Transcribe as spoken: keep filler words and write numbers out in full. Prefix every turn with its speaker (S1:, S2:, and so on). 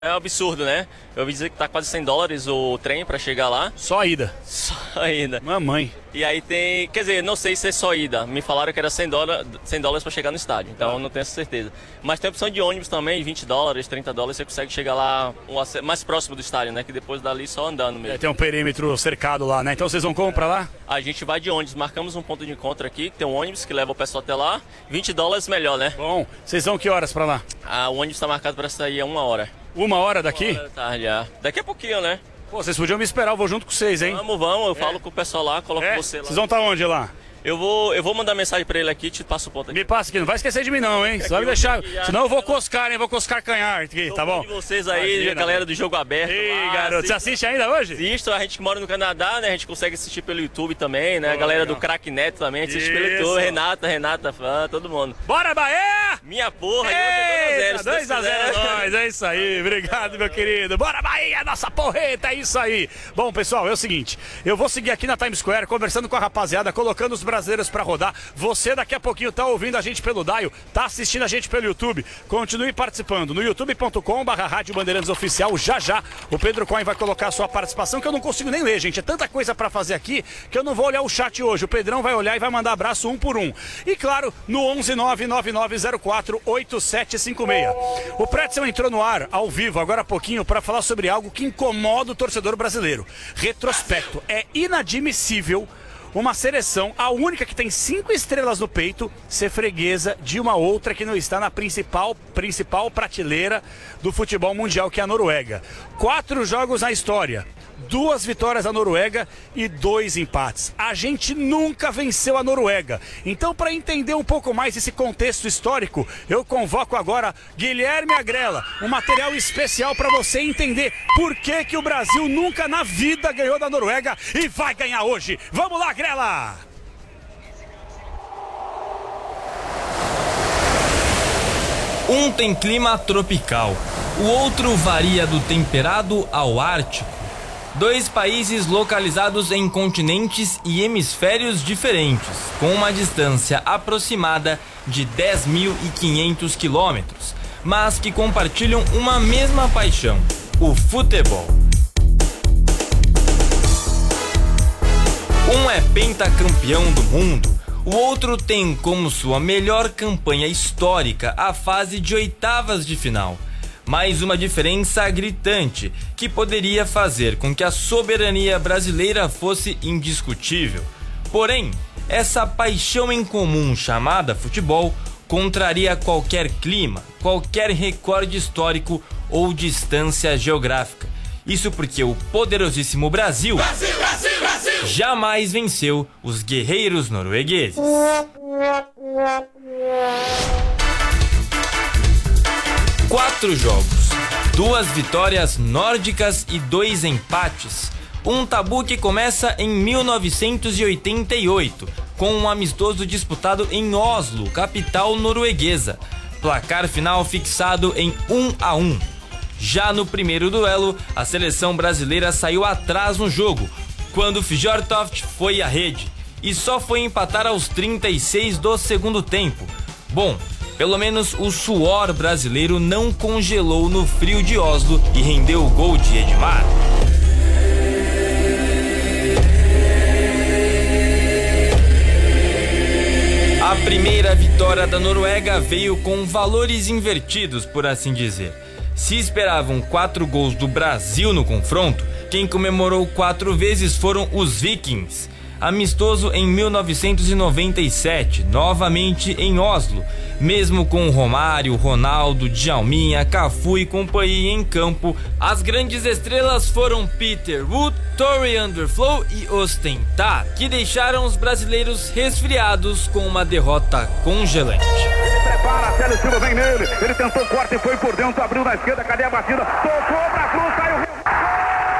S1: É um absurdo, né? Eu ouvi dizer que tá quase cem dólares o trem pra chegar lá.
S2: Só a ida.
S1: Só a ida.
S2: Mamãe.
S1: E aí tem... Quer dizer, não sei se é só ida. Me falaram que era cem dólares pra chegar no estádio. Então eu não tenho essa certeza. Mas tem a opção de ônibus também, vinte dólares, trinta dólares. Você consegue chegar lá mais próximo do estádio, né? Que depois dali só andando mesmo.
S2: É, tem um perímetro cercado lá, né? Então vocês vão como pra lá?
S1: A gente vai de ônibus. Marcamos um ponto de encontro aqui. Tem um ônibus que leva o pessoal até lá. vinte dólares melhor, né?
S2: Bom. Vocês vão que horas pra lá?
S1: Ah, o ônibus tá marcado pra sair a uma hora.
S2: Uma hora daqui?
S1: Uma hora da tarde, já. Daqui a pouquinho, né?
S2: Pô, vocês podiam me esperar, eu vou junto com vocês, hein?
S1: Vamos, vamos, eu
S2: é.
S1: falo com o pessoal lá, coloco
S2: é?
S1: você lá.
S2: Vocês vão estar onde lá?
S1: Eu vou, eu vou mandar mensagem pra ele aqui, te passo o ponto aqui.
S2: Me passa aqui, não vai esquecer de mim não, hein? Você vai me deixar, senão eu vou coscar, hein? Vou coscar canhar aqui, tá bom?
S1: De vocês aí, Imagina, a galera do Jogo Aberto.
S2: Ei,
S1: lá,
S2: garoto, você assiste ainda hoje?
S1: Assisto, a gente que mora no Canadá, né? A gente consegue assistir pelo YouTube também, né? A galera do Crack Neto também, assiste
S2: Isso.
S1: pelo YouTube. Renata, Renata, fã, todo mundo.
S2: Bora, Bahia!
S1: Minha porra, e hoje é
S2: dois a zero nós, é isso aí, obrigado, meu querido. Bora, Bahia, nossa porreta, é isso aí. Bom, pessoal, é o seguinte, eu vou seguir aqui na Times Square, conversando com a rapaziada, colocando os brasileiros pra rodar. Você daqui a pouquinho tá ouvindo a gente pelo Daio, tá assistindo a gente pelo YouTube. Continue participando no youtube ponto com barra Rádio Bandeirantes Oficial. Já já o Pedro Coin vai colocar a sua participação, que eu não consigo nem ler, gente. É tanta coisa pra fazer aqui que eu não vou olhar o chat hoje. O Pedrão vai olhar e vai mandar abraço um por um. E claro, no onze nove nove nove zero quatro oito sete cinco seis. O Pretzel entrou no ar ao vivo agora há pouquinho para falar sobre algo que incomoda o torcedor brasileiro. Retrospecto. É inadmissível uma seleção, a única que tem cinco estrelas no peito, ser freguesa de uma outra que não está na principal, principal prateleira do futebol mundial, que é a Noruega. Quatro jogos na história, duas vitórias da Noruega e dois empates. A gente nunca venceu a Noruega. Então, para entender um pouco mais esse contexto histórico, eu convoco agora Guilherme Agrela, um material especial para você entender por que que o Brasil nunca na vida ganhou da Noruega e vai ganhar hoje. Vamos lá, Agrela!
S3: Um tem clima tropical, o outro varia do temperado ao ártico. Dois países localizados em continentes e hemisférios diferentes, com uma distância aproximada de dez mil e quinhentos quilômetros, mas que compartilham uma mesma paixão, o futebol. Um é pentacampeão do mundo, o outro tem como sua melhor campanha histórica a fase de oitavas de final. Mais uma diferença gritante que poderia fazer com que a soberania brasileira fosse indiscutível. Porém, essa paixão em comum chamada futebol contraria qualquer clima, qualquer recorde histórico ou distância geográfica. Isso porque o poderosíssimo Brasil, Brasil, Brasil, Brasil! jamais venceu os guerreiros noruegueses. Quatro jogos, duas vitórias nórdicas e dois empates. Um tabu que começa em mil novecentos e oitenta e oito, com um amistoso disputado em Oslo, capital norueguesa. Placar final fixado em um a um. Já no primeiro duelo, a seleção brasileira saiu atrás no jogo, quando Fjørtoft foi à rede, e só foi empatar aos trinta e seis do segundo tempo. Bom, pelo menos o suor brasileiro não congelou no frio de Oslo e rendeu o gol de Edmar. A primeira vitória da Noruega veio com valores invertidos, por assim dizer. Se esperavam quatro gols do Brasil no confronto, quem comemorou quatro vezes foram os Vikings. Amistoso em mil novecentos e noventa e sete, novamente em Oslo, mesmo com Romário, Ronaldo, Djalminha, Cafu e companhia em campo, as grandes estrelas foram Peter Wood, Torre Underflow e Ostentar, que deixaram os brasileiros resfriados com uma derrota congelante.
S4: Ele prepara, Célio Silva vem nele, ele tentou o corte e foi por dentro, abriu na esquerda, cadê a batida? Tocou pra cruz, saiu...